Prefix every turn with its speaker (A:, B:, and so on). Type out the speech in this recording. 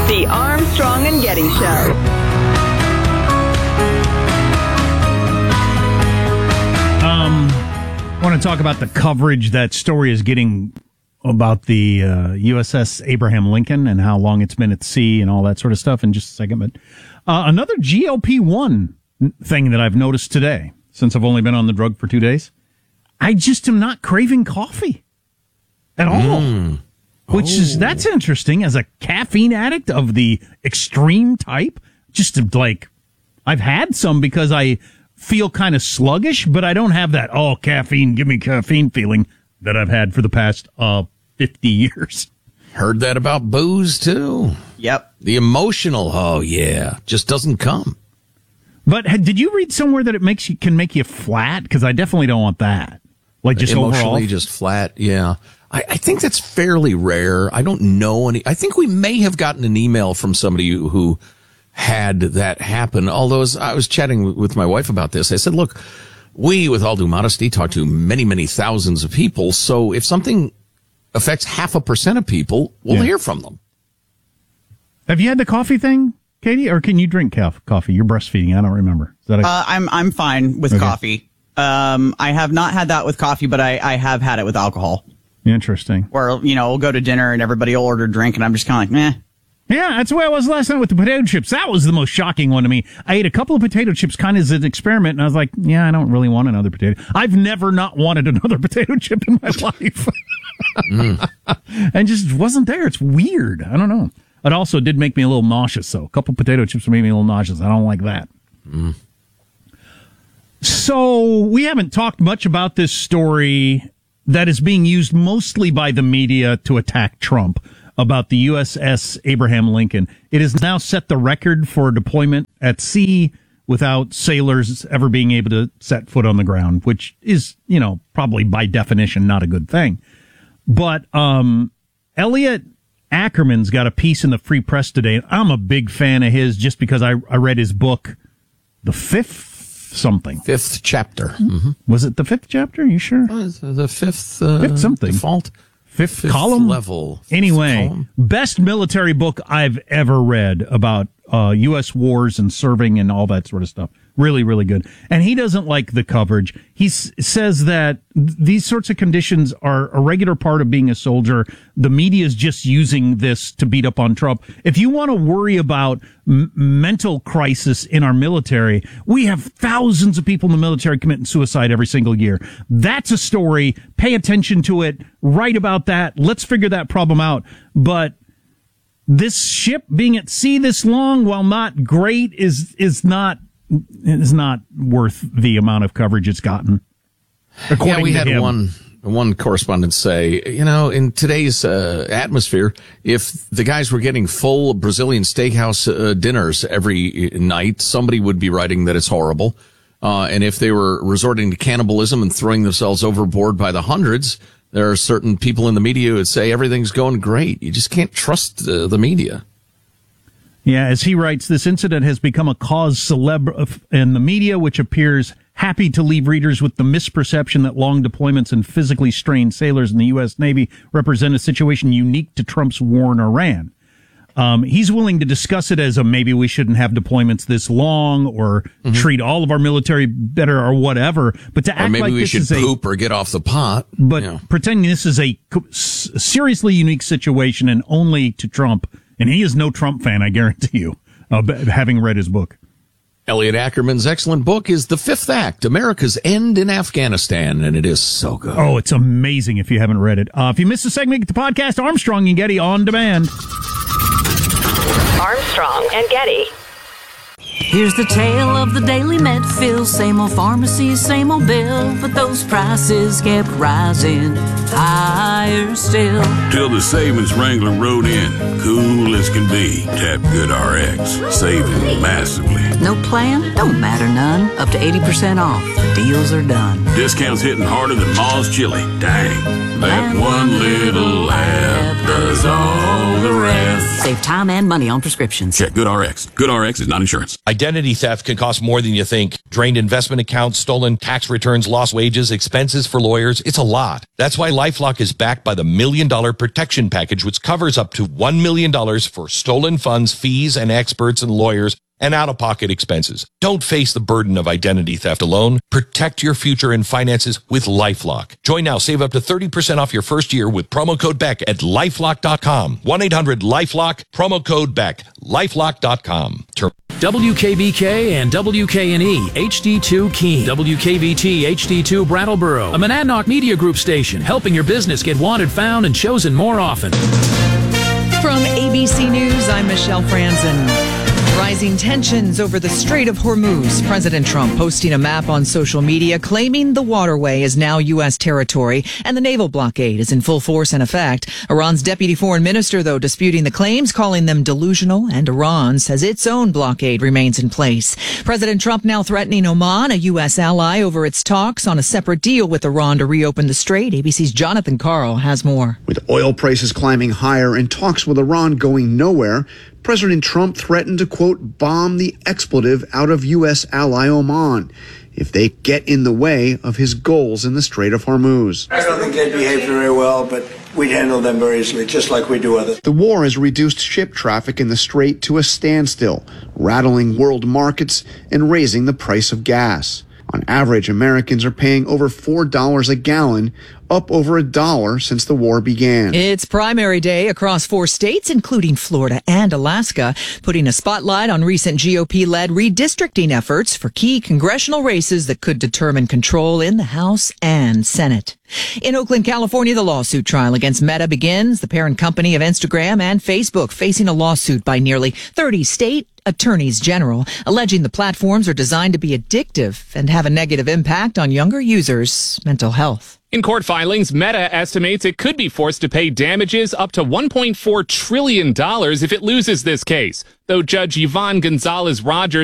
A: The Armstrong and Getty Show.
B: I want to talk about the coverage that story is getting about the USS Abraham Lincoln and how long it's been at sea and all that sort of stuff in just a second. But another GLP-1 thing that I've noticed today, since I've only been on the drug for 2 days, I just am not craving coffee at all. That's interesting as a caffeine addict of the extreme type. Just like, I've had some because I feel kind of sluggish, but I don't have that, caffeine, give me caffeine feeling that I've had for the past 50 years.
C: Heard that about booze, too.
D: Yep.
C: The emotional, just doesn't come.
B: But did you read somewhere that it can make you flat? Because I definitely don't want that. Like just
C: emotionally
B: overall?
C: Just flat, yeah. I think that's fairly rare. I don't know any. I think we may have gotten an email from somebody who had that happen. Although I was chatting with my wife about this, I said, look, we, with all due modesty, talk to many, many thousands of people. So if something affects 0.5% of people, we'll hear from them.
B: Have you had the coffee thing, Katie? Or can you drink coffee? You're breastfeeding. I don't remember. Is that
D: I'm fine with coffee. I have not had that with coffee, but I have had it with alcohol.
B: Interesting.
D: Where, we'll go to dinner and everybody will order a drink and I'm just kind of like, meh.
B: Yeah, that's the way I was last night with the potato chips. That was the most shocking one to me. I ate a couple of potato chips kind of as an experiment, and I was like, I don't really want another potato. I've never not wanted another potato chip in my life. And just wasn't there. It's weird. I don't know. It also did make me a little nauseous, though. A couple of potato chips made me a little nauseous. I don't like that. So we haven't talked much about this story that is being used mostly by the media to attack Trump, about the USS Abraham Lincoln. It has now set the record for deployment at sea without sailors ever being able to set foot on the ground, which is, probably by definition not a good thing. But Elliot Ackerman's got a piece in the Free Press today, and I'm a big fan of his just because I read his book, The Fifth something.
C: Fifth chapter. Mm-hmm.
B: Was it the fifth chapter? You sure?
C: The fifth
B: something.
C: Default.
B: Fifth column?
C: Level.
B: Anyway,
C: column.
B: Best military book I've ever read about U.S. wars and serving and all that sort of stuff. Really, really good. And he doesn't like the coverage. He says that these sorts of conditions are a regular part of being a soldier. The media is just using this to beat up on Trump. If you want to worry about mental crisis in our military, we have thousands of people in the military committing suicide every single year. That's a story. Pay attention to it. Write about that. Let's figure that problem out. But this ship being at sea this long, while not great, is not worth the amount of coverage it's gotten.
C: We had one correspondent say, in today's atmosphere, if the guys were getting full Brazilian steakhouse dinners every night, somebody would be writing that it's horrible. And if they were resorting to cannibalism and throwing themselves overboard by the hundreds, there are certain people in the media who would say everything's going great. You just can't trust the media.
B: Yeah, as he writes, this incident has become a cause célèbre in the media, which appears happy to leave readers with the misperception that long deployments and physically strained sailors in the U.S. Navy represent a situation unique to Trump's war in Iran. He's willing to discuss it as maybe we shouldn't have deployments this long or treat all of our military better or whatever. But to act like this is
C: poop or get off the pot.
B: But pretending this is a seriously unique situation and only to Trump. And he is no Trump fan, I guarantee you, having read his book.
C: Elliot Ackerman's excellent book is The Fifth Act, America's End in Afghanistan, and it is so good.
B: Oh, it's amazing if you haven't read it. If you missed a segment, get the podcast Armstrong and Getty on demand.
A: Armstrong and Getty.
E: Here's the tale of the Daily Medfill. Same old pharmacies, same old bill, but those prices kept rising higher still.
F: Till the savings wrangler rode in, cool as can be. Tap GoodRx, saving massively.
E: No plan? Don't matter none. Up to 80% off. Deals are done.
F: Discounts hitting harder than Ma's chili. Dang. That one little laugh does all the rest.
E: Save time and money on prescriptions.
F: Check GoodRx. GoodRx is not insurance.
G: Identity theft can cost more than you think. Drained investment accounts, stolen tax returns, lost wages, expenses for lawyers. It's a lot. That's why LifeLock is backed by the $1 Million Protection Package, which covers up to $1 million for stolen funds, fees, and experts and lawyers, and out-of-pocket expenses. Don't face the burden of identity theft alone. Protect your future and finances with LifeLock. Join now. Save up to 30% off your first year with promo code BECK at LifeLock.com. 1-800-LifeLock, promo code BECK. LifeLock.com.
H: WKBK and WKNE HD2 Keene. WKVT HD2 Brattleboro. A Monadnock Media Group station helping your business get wanted, found, and chosen more often.
I: From ABC News, I'm Michelle Franzen. Rising tensions over the Strait of Hormuz. President Trump posting a map on social media claiming the waterway is now U.S. territory and the naval blockade is in full force and effect. Iran's deputy foreign minister, though, disputing the claims, calling them delusional, and Iran says its own blockade remains in place. President Trump now threatening Oman, a U.S. ally, over its talks on a separate deal with Iran to reopen the strait. ABC's Jonathan Karl has more.
J: With oil prices climbing higher and talks with Iran going nowhere, President Trump threatened to, quote, bomb the expletive out of U.S. ally Oman if they get in the way of his goals in the Strait of Hormuz.
K: I don't think they behave very well, but we'd handle them very easily, just like we do others.
J: The war has reduced ship traffic in the strait to a standstill, rattling world markets and raising the price of gas. On average, Americans are paying over $4 a gallon, up over $1 since the war began.
I: It's primary day across 4 states, including Florida and Alaska, putting a spotlight on recent GOP-led redistricting efforts for key congressional races that could determine control in the House and Senate. In Oakland, California, the lawsuit trial against Meta begins. The parent company of Instagram and Facebook facing a lawsuit by nearly 30 state attorneys general, alleging the platforms are designed to be addictive and have a negative impact on younger users' mental health.
L: In court filings, Meta estimates it could be forced to pay damages up to $1.4 trillion if it loses this case, though Judge Yvonne Gonzalez-Rogers